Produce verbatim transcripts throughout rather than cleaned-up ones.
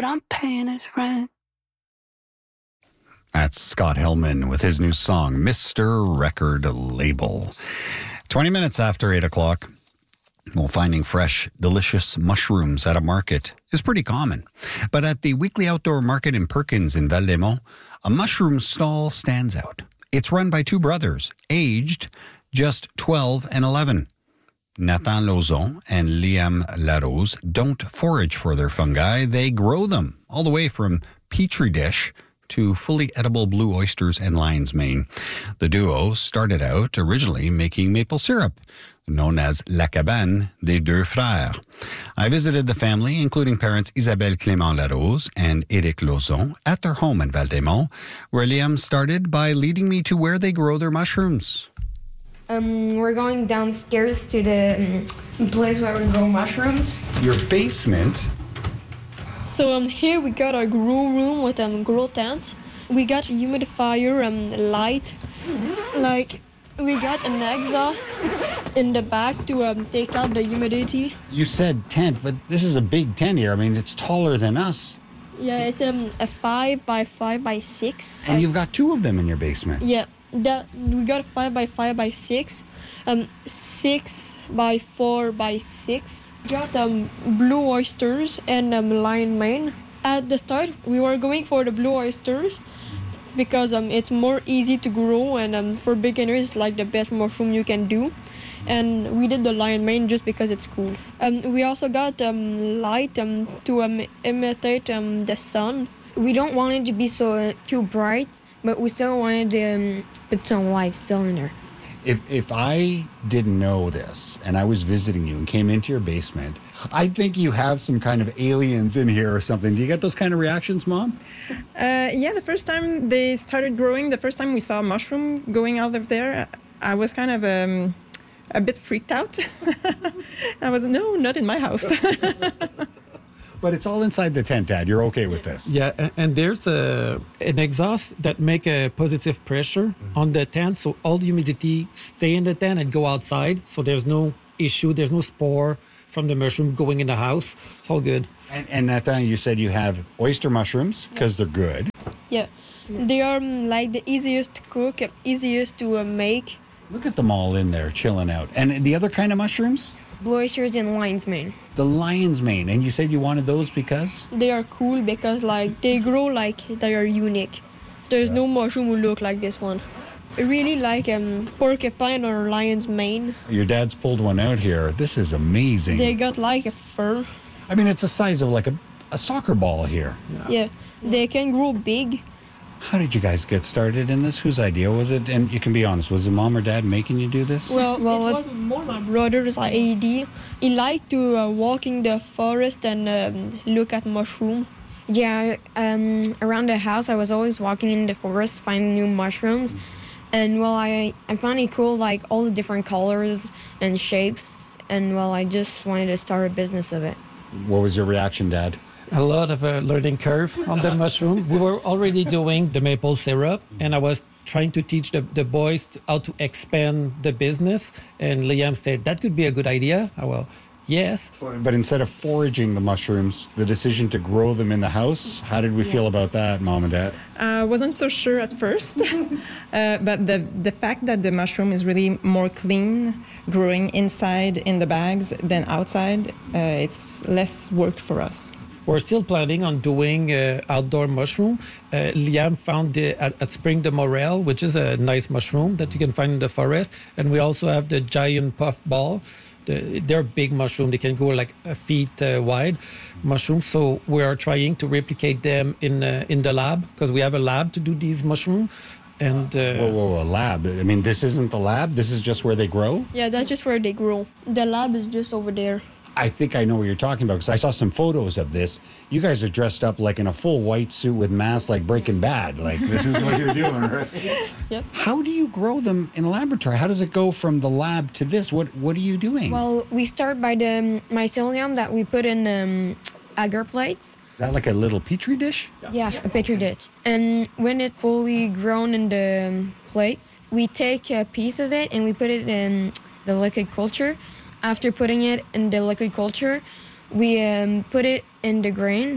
but I'm paying his rent. That's Scott Hellman with his new song, Mister Record Label. twenty minutes after eight o'clock. Well, finding fresh, delicious mushrooms at a market is pretty common. But at the weekly outdoor market in Perkins in Val-des-Monts, a mushroom stall stands out. It's run by two brothers, aged just twelve and eleven. Nathan Lauzon and Liam Larose don't forage for their fungi. They grow them all the way from Petri dish to fully edible blue oysters and lion's mane. The duo started out originally making maple syrup, known as La Cabane des Deux Frères. I visited the family, including parents Isabelle Clément Larose and Éric Lauzon, at their home in Val-des-Monts, where Liam started by leading me to where they grow their mushrooms. Um, we're going downstairs to the um, place where we grow mushrooms. Your basement? So um, here we got our grow room with um, grow tents. We got a humidifier and um, light. Like, we got an exhaust in the back to um, take out the humidity. You said tent, but this is a big tent here. I mean, it's taller than us. Yeah, it's um, a five by five by six. And you've got two of them in your basement. Yeah, that we got a five by five by six, um, six by four by six. Got um blue oysters and um lion mane. At the start, we were going for the blue oysters because um it's more easy to grow and um for beginners it's like the best mushroom you can do. And we did the lion mane just because it's cool. Um, we also got um light um to um imitate um the sun. We don't want it to be so uh, too bright, but we still wanted to um, put some light still in there. If if I didn't know this and I was visiting you and came into your basement, I'd think you have some kind of aliens in here or something. Do you get those kind of reactions, Mom? Uh, yeah, the first time they started growing, the first time we saw a mushroom going out of there, I was kind of um, a bit freaked out. I was, no, not in my house. But it's all inside the tent, Dad. You're okay with this? Yeah, and, and there's a, an exhaust that make a positive pressure mm-hmm. on the tent, so all the humidity stay in the tent and go outside. So there's no issue, there's no spore from the mushroom going in the house. It's all good. And, and Nathan, you said you have oyster mushrooms because they're good. Yeah, they are um, like the easiest to cook, easiest to uh, make. Look at them all in there chilling out. And the other kind of mushrooms? Blue oysters and lion's mane. The lion's mane. And you said you wanted those because? They are cool because like they grow like they are unique. There's yeah. no mushroom who look like this one. I really like um, porcupine or lion's mane. Your dad's pulled one out here. This is amazing. They got like a fur. I mean, it's the size of like a, a soccer ball here. Yeah. yeah, they can grow big. How did you guys get started in this? Whose idea was it? And you can be honest, was it mom or dad making you do this? Well, well it was more my brother's idea. He liked to uh, walk in the forest and um, look at mushroom. Yeah, um, around the house, I was always walking in the forest, finding new mushrooms. And, well, I, I found it cool, like, all the different colors and shapes. And, well, I just wanted to start a business of it. What was your reaction, Dad? A lot of a learning curve on the mushroom. We were already doing the maple syrup, and I was trying to teach the, the boys how to expand the business. And Liam said, that could be a good idea. I well, yes. But instead of foraging the mushrooms, the decision to grow them in the house, how did we yeah. feel about that, Mom and Dad? I wasn't so sure at first. uh, but the, the fact that the mushroom is really more clean, growing inside in the bags than outside, uh, it's less work for us. We're still planning on doing uh, outdoor mushroom. Uh, Liam found the, at, at Spring de Morel, which is a nice mushroom that you can find in the forest. And we also have the giant puff ball. The, they're big mushroom. They can go like a feet uh, wide mushrooms. So we are trying to replicate them in uh, in the lab because we have a lab to do these mushrooms. And uh, whoa, whoa, whoa, a lab? I mean, this isn't the lab? This is just where they grow? Yeah, that's just where they grow. The lab is just over there. I think I know what you're talking about because I saw some photos of this. You guys are dressed up like in a full white suit with masks like Breaking Bad. Like, this is what you're doing, right? Yep. How do you grow them in a laboratory? How does it go from the lab to this? What What are you doing? Well, we start by the um, mycelium that we put in um, agar plates. Is that like a little petri dish? Yeah, a petri dish. And when it's fully grown in the um, plates, we take a piece of it and we put it in the liquid culture. After putting it in the liquid culture, we um, put it in the grain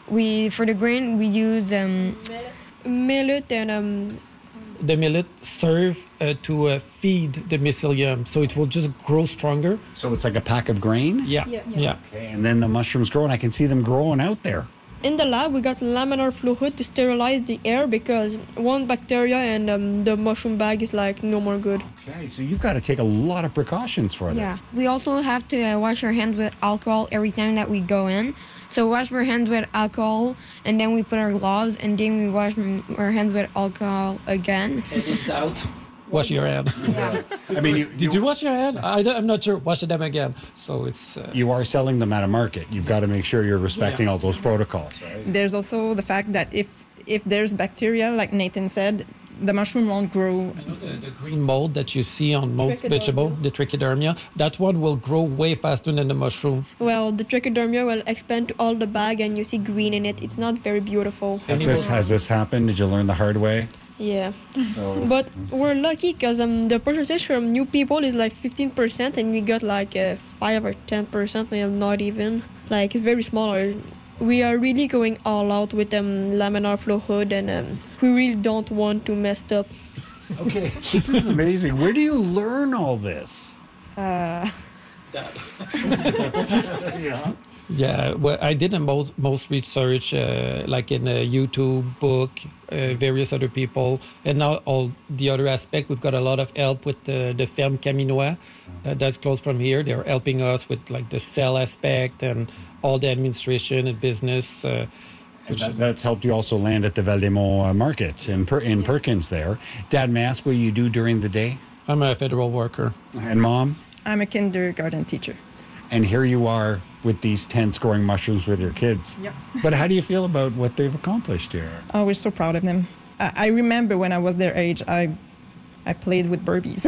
we for the grain we use um, millet and um, The millet serve uh, to uh, feed the mycelium, so it will just grow stronger. So it's like a pack of grain? Yeah, Yeah. yeah. Okay, and then the mushrooms grow, and I can see them growing out there. in the lab we got laminar flow hood to sterilize the air because one bacteria and um, the mushroom bag is like no more good. Okay, so you've got to take a lot of precautions for this. yeah. We also have to uh, wash our hands with alcohol every time that we go in. So wash our hands with alcohol, and then we put our gloves, and then we wash m- our hands with alcohol again. And in doubt, wash your hand. I mean, you, Did you wash your hand? I, don't- I'm not sure. Wash them again. So it's. Uh, you are selling them at a market. You've got to make sure you're respecting Yeah. all those protocols, right? There's also the fact that if if there's bacteria, like Nathan said, the mushroom won't grow. You know, the, the green mold that you see on most Trichodermia. vegetable, the trichodermia, that one will grow way faster than the mushroom. Well, the trichodermia will expand to all the bag and you see green in it. It's not very beautiful. Has this, has this happened? Did you learn the hard way? Yeah. So, But we're lucky because um, the percentage from new people is like fifteen percent and we got like uh, five or ten percent, maybe not even. Like it's very small. Or we are really going all out with um, laminar flow hood and um, we really don't want to mess up. okay, this is amazing. Where do you learn all this? Yeah, well, I did a most, most research, uh, like in a YouTube book, uh, various other people, and now all the other aspect. We've got a lot of help with the, the Ferme Caminois, uh, that's close from here. They're helping us with like the sell aspect and all the administration and business. Uh, And that, that's helped you also land at the Val-des-Monts uh, market in, per, in Perkins there. Dad, may I ask what you do during the day? I'm a federal worker. And Mom? I'm a kindergarten teacher. And here you are with these tents growing mushrooms with your kids. Yeah. But how do you feel about what they've accomplished here? Oh, we're so proud of them. I, I remember when I was their age, I I played with Burbies.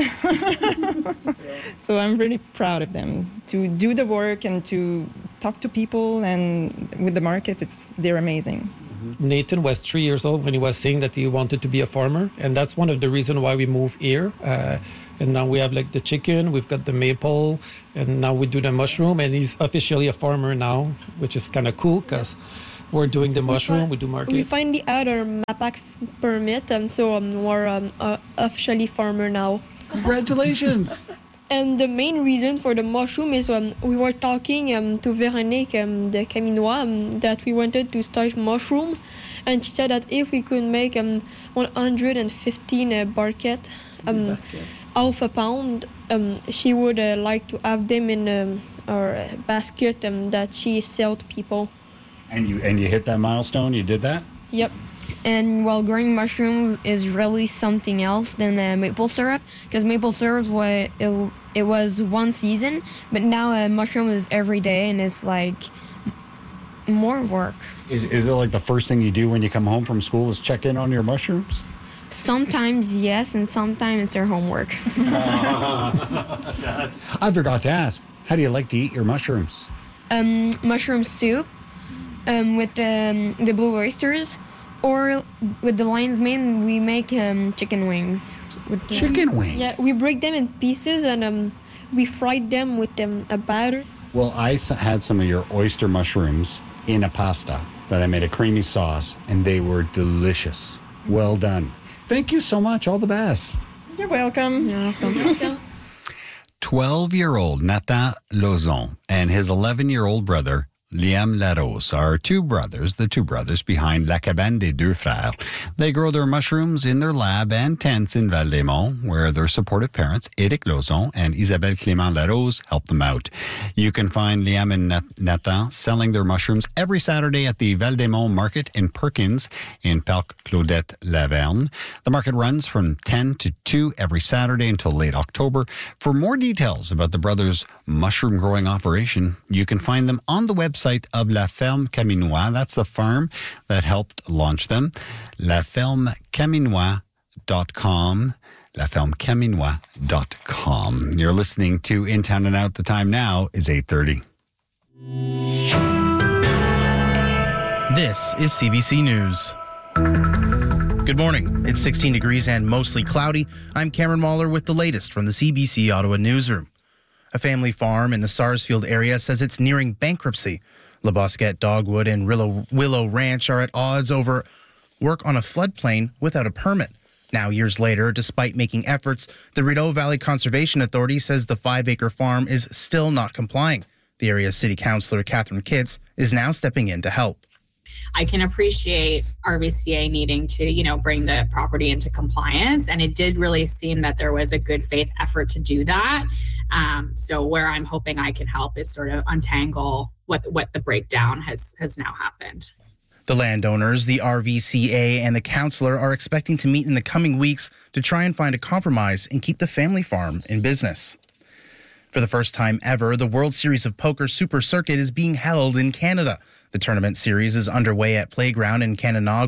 So I'm really proud of them to do the work and to talk to people, and with the market, it's they're amazing. Nathan was three years old when he was saying that he wanted to be a farmer, and that's one of the reasons why we moved here. Uh, and now we have like the chicken, we've got the maple, and now we do the mushroom, and he's officially a farmer now, which is kind of cool because we're doing the mushroom, we do market. We finally had our MAPAC permit and so um, we're um, uh, officially farmer now. Congratulations! And the main reason for the mushroom is um, we were talking um, to Véronique um, de Caminois um, that we wanted to start mushroom, and she said that if we could make um, one hundred fifteen uh, barquette, um, half a pound, um, she would uh, like to have them in um, our basket um, that she sell to people. and you and you hit that milestone. You did that. Yep. And while growing mushrooms is really something else than uh, maple syrup, because maple syrup was it, it was one season, but now a uh, mushroom is every day, and it's like more work. Is is it like the first thing you do when you come home from school is check in on your mushrooms? Sometimes yes, and sometimes it's their homework. I forgot to ask. How do you like to eat your mushrooms? um, mushroom soup um, with um, the blue oysters, or with the lion's mane, we make um, chicken wings. With the- Chicken wings. Yeah, we break them in pieces and um, we fried them with um, a batter. Well, I s- had some of your oyster mushrooms in a pasta that I made a creamy sauce, and they were delicious. Well done. Thank you so much. All the best. You're welcome. You're welcome. twelve-year-old Nathan Lauzon and his eleven-year-old brother, Liam Larose, are two brothers, the two brothers behind La Cabane des Deux Frères. They grow their mushrooms in their lab and tents in Val-des-Monts, where their supportive parents, Éric Lauzon and Isabelle Clément Larose, help them out. You can find Liam and Nat- Nathan selling their mushrooms every Saturday at the Val-des-Monts Market in Perkins in Parc Claudette Laverne. The market runs from ten to two every Saturday until late October. For more details about the brothers' mushroom growing operation, you can find them on the website of La Ferme Caminois. That's the farm that helped launch them. la ferme caminois dot com. la ferme caminois dot com. You're listening to In Town and Out. The time now is eight thirty. This is C B C News. Good morning. It's sixteen degrees and mostly cloudy. I'm Cameron Mahler with the latest from the C B C Ottawa newsroom. A family farm in the Sarsfield area says it's nearing bankruptcy. La Bosquette, Dogwood, and Willow, Willow Ranch are at odds over work on a floodplain without a permit. Now, years later, despite making efforts, the Rideau Valley Conservation Authority says the five-acre farm is still not complying. The area's city councillor, Catherine Kitts, is now stepping in to help. I can appreciate R V C A needing to, you know, bring the property into compliance. And it did really seem that there was a good faith effort to do that. Um, so where I'm hoping I can help is sort of untangle what, what the breakdown has, has now happened. The landowners, the R V C A, and the councillor are expecting to meet in the coming weeks to try and find a compromise and keep the family farm in business. For the first time ever, the World Series of Poker Super Circuit is being held in Canada. The tournament series is underway at Playground in Kahnawake,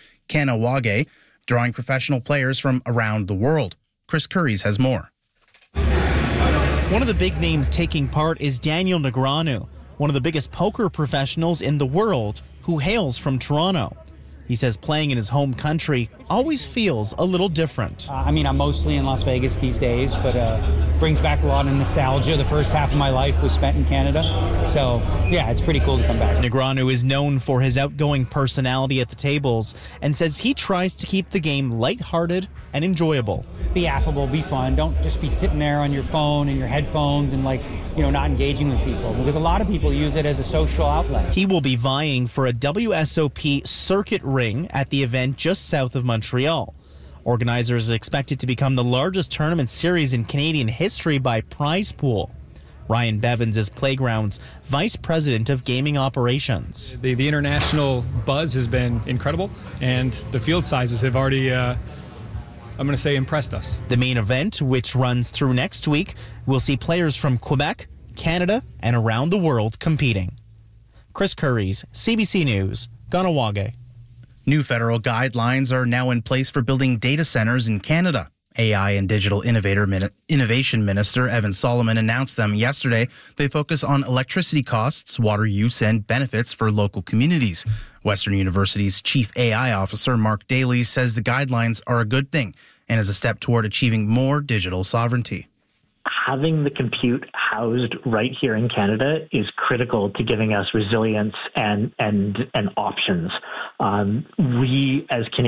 drawing professional players from around the world. Chris Curries has more. One of the big names taking part is Daniel Negreanu, one of the biggest poker professionals in the world, who hails from Toronto. He says playing in his home country always feels a little different. Uh, I mean, I'm mostly in Las Vegas these days, but uh, brings back a lot of nostalgia. The first half of my life was spent in Canada. So, yeah, it's pretty cool to come back. Negreanu is known for his outgoing personality at the tables and says he tries to keep the game lighthearted and enjoyable. Be affable, be fun. Don't just be sitting there on your phone and your headphones and, like, you know, not engaging with people, because a lot of people use it as a social outlet. He will be vying for a W S O P circuit ring at the event just south of Montreal. Organizers expect it to become the largest tournament series in Canadian history by prize pool. Ryan Bevins is Playground's Vice President of Gaming Operations. The, the international buzz has been incredible, and the field sizes have already, uh, I'm going to say, impressed us. The main event, which runs through next week, will see players from Quebec, Canada, and around the world competing. Chris Curries, C B C News, Kahnawake. New federal guidelines are now in place for building data centers in Canada. A I and Digital Innovator Min- Innovation Minister Evan Solomon announced them yesterday. They focus on electricity costs, water use, and benefits for local communities. Western University's Chief A I Officer Mark Daly says the guidelines are a good thing and is a step toward achieving more digital sovereignty. Having the compute housed right here in Canada is critical to giving us resilience and and and options. Um, we as Canadians